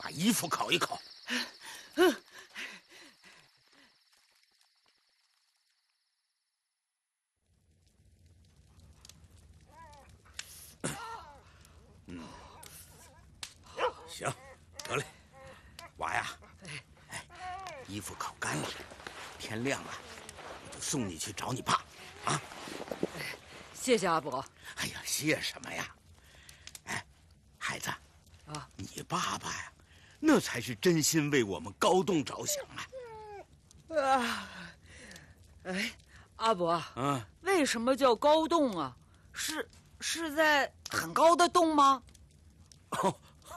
把衣服烤一烤。行，得嘞，娃呀，衣服烤干了，天亮了，我就送你去找你爸，啊！ 谢谢阿伯。 哎呀，谢什么呀？哎，孩子， 啊， 你爸爸呀，那才是真心为我们高栋着想啊！ 哎，阿伯，为什么叫高洞啊？是在很高的洞吗？ 哦，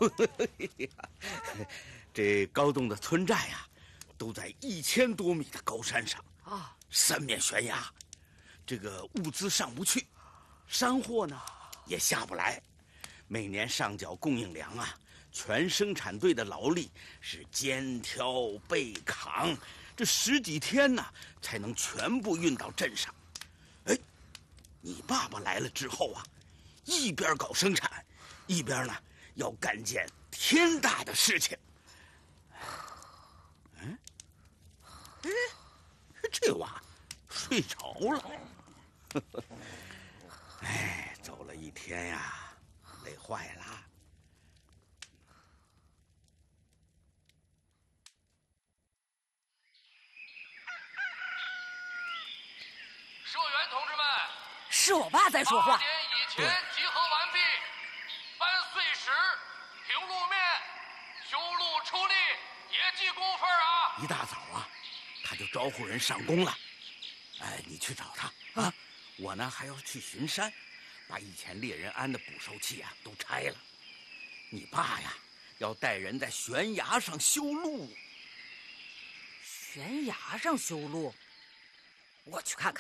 这高栋的村寨呀，都在1000多米的高山上啊，3面悬崖，这个物资上不去，山货呢也下不来，每年上缴供应粮啊，全生产队的劳力是肩挑背扛，这10几天呢才能全部运到镇上。哎，你爸爸来了之后啊，一边搞生产，一边呢要干件天大的事情。这娃睡着了。哎，走了一天呀，累坏了。 社员同志们， 是我爸在说话。 8点以前集合完毕，搬碎石、平路面、修路出力，别记工分啊！ 一大早啊，他就招呼人上工了。哎，你去找他啊！我呢还要去巡山，把以前猎人安的捕兽器啊都拆了。你爸呀，要带人在悬崖上修路。 悬崖上修路，我去看看。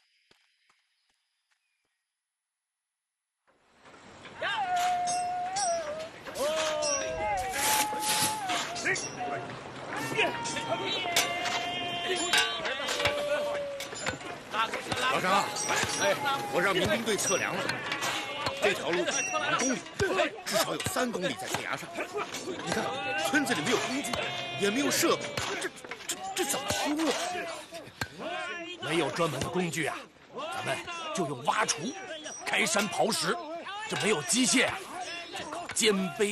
老张，我让民兵队测量了，这条路2公里，至少有3公里在悬崖上。你看，村子里没有工具，也没有设备，这怎么修啊？ 没有专门的工具啊，咱们就用挖锄、开山刨石。这没有机械啊，就靠肩背